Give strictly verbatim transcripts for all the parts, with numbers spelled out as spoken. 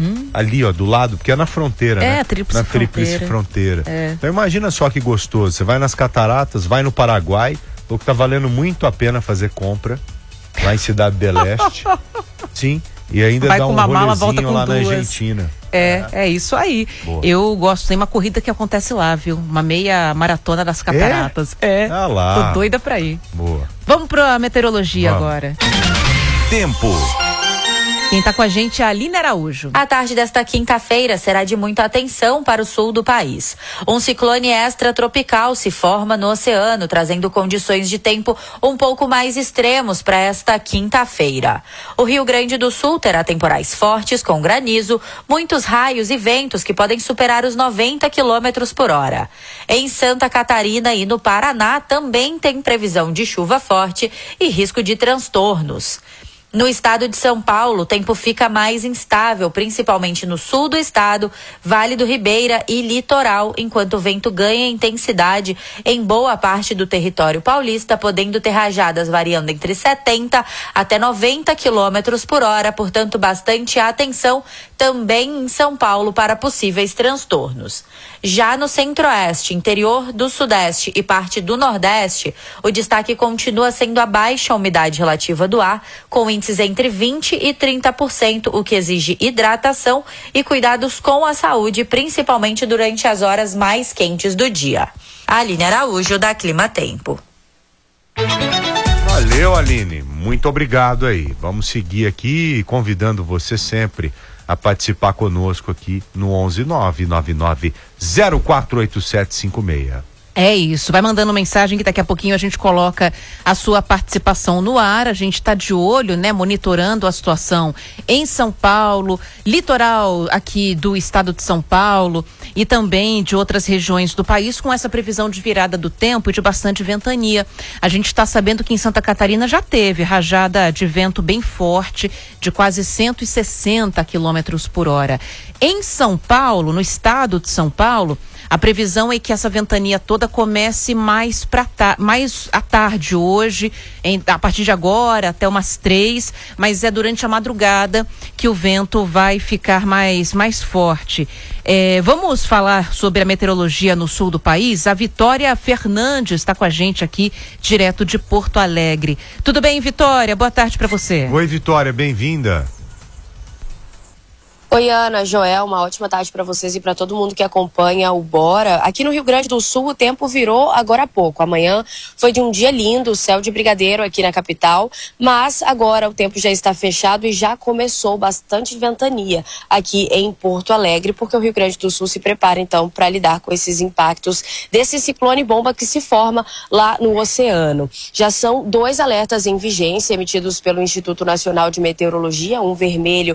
Hum. Ali, ó, do lado, porque é na fronteira, é, né? Tríplice na Tríplice Fronteira. fronteira. É. Então imagina só que gostoso. Você vai nas cataratas, vai no Paraguai, o que tá valendo muito a pena fazer compra lá em Cidade del Este. Sim. E ainda vai dá um com uma mala, volta com lá duas. na Argentina. É, é, é isso aí. Boa. Eu gosto, tem uma corrida que acontece lá, viu? Uma meia maratona das cataratas. É? é. Ah lá. Tô doida pra ir. Boa. Vamos pra meteorologia Vamos. agora. Tempo. Quem tá com a gente é a Aline Araújo. A tarde desta quinta-feira será de muita atenção para o sul do país. Um ciclone extratropical se forma no oceano, trazendo condições de tempo um pouco mais extremos para esta quinta-feira. O Rio Grande do Sul terá temporais fortes com granizo, muitos raios e ventos que podem superar os noventa quilômetros por hora. Em Santa Catarina e no Paraná também tem previsão de chuva forte e risco de transtornos. No estado de São Paulo, o tempo fica mais instável, principalmente no sul do estado, Vale do Ribeira e litoral, enquanto o vento ganha intensidade em boa parte do território paulista, podendo ter rajadas variando entre setenta até noventa quilômetros por hora, portanto, bastante atenção também em São Paulo para possíveis transtornos. Já no centro-oeste, interior do sudeste e parte do nordeste, o destaque continua sendo a baixa umidade relativa do ar, com índices entre vinte e trinta por cento, o que exige hidratação e cuidados com a saúde, principalmente durante as horas mais quentes do dia. Aline Araújo, da Clima Tempo. Valeu, Aline. Muito obrigado aí. Vamos seguir aqui convidando você sempre a participar conosco aqui no onze nove nove nove zero quatro oito sete cinco seis. É isso, vai mandando mensagem que daqui a pouquinho a gente coloca a sua participação no ar. A gente está de olho, né, monitorando a situação em São Paulo, litoral aqui do estado de São Paulo e também de outras regiões do país, com essa previsão de virada do tempo e de bastante ventania. A gente está sabendo que em Santa Catarina já teve rajada de vento bem forte, de quase cento e sessenta quilômetros por hora. Em São Paulo, no estado de São Paulo, a previsão é que essa ventania toda comece mais, pra ta- mais à tarde hoje, em, a partir de agora até umas três, mas é durante a madrugada que o vento vai ficar mais, mais forte. É, vamos falar sobre a meteorologia no sul do país? A Vitória Fernandes está com a gente aqui, direto de Porto Alegre. Tudo bem, Vitória? Boa tarde para você. Oi, Vitória, bem-vinda. Oi, Ana, Joel, uma ótima tarde para vocês e para todo mundo que acompanha o Bora. Aqui no Rio Grande do Sul o tempo virou agora há pouco. Amanhã foi de um dia lindo, céu de brigadeiro aqui na capital, mas agora o tempo já está fechado e já começou bastante ventania aqui em Porto Alegre, porque o Rio Grande do Sul se prepara então para lidar com esses impactos desse ciclone bomba que se forma lá no oceano. Já são dois alertas em vigência emitidos pelo Instituto Nacional de Meteorologia, um vermelho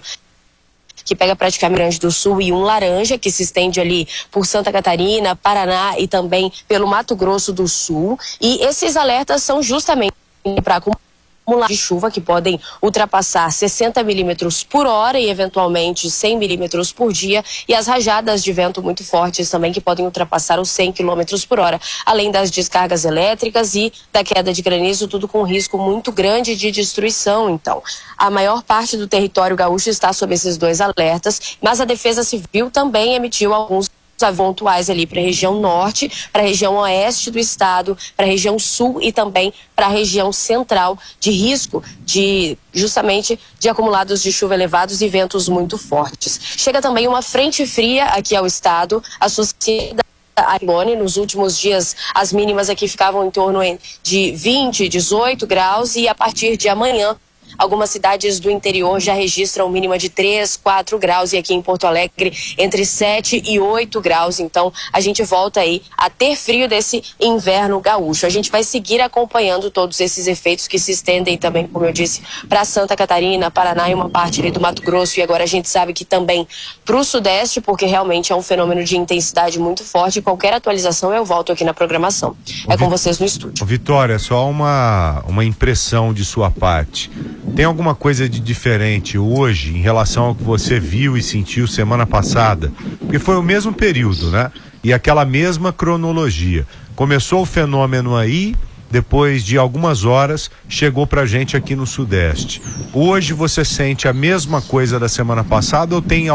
que pega praticamente o Rio Grande do Sul e um laranja que se estende ali por Santa Catarina, Paraná e também pelo Mato Grosso do Sul. E esses alertas são justamente para acumular de chuva que podem ultrapassar sessenta milímetros por hora e eventualmente cem milímetros por dia, e as rajadas de vento muito fortes também que podem ultrapassar os cem quilômetros por hora, além das descargas elétricas e da queda de granizo, tudo com risco muito grande de destruição. Então, a maior parte do território gaúcho está sob esses dois alertas, mas a Defesa Civil também emitiu alguns pontuais ali para a região norte, para a região oeste do estado, para a região sul e também para a região central, de risco de justamente de acumulados de chuva elevados e ventos muito fortes. Chega também uma frente fria aqui ao estado, associada a ciclone. Nos últimos dias as mínimas aqui ficavam em torno de vinte, dezoito graus, e a partir de amanhã algumas cidades do interior já registram mínima de três, quatro graus, e aqui em Porto Alegre entre sete e oito graus. Então a gente volta aí a ter frio desse inverno gaúcho. A gente vai seguir acompanhando todos esses efeitos que se estendem também, como eu disse, para Santa Catarina, Paraná e uma parte ali do Mato Grosso, e agora a gente sabe que também para o Sudeste, porque realmente é um fenômeno de intensidade muito forte. Qualquer atualização eu volto aqui na programação. É Ô, com vocês no estúdio. Vitória, só uma, uma impressão de sua parte. Tem alguma coisa de diferente hoje em relação ao que você viu e sentiu semana passada? Porque foi o mesmo período, né? E aquela mesma cronologia. Começou o fenômeno aí, depois de algumas horas chegou pra gente aqui no Sudeste. Hoje você sente a mesma coisa da semana passada ou tem